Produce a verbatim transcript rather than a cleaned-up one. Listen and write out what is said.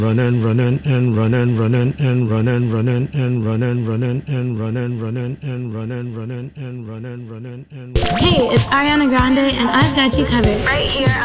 running, running, and running, running, and running, running, and running, running, and running, running, and running, running, and running, running, and Hey, it's Ariana Grande, and I've got you covered right here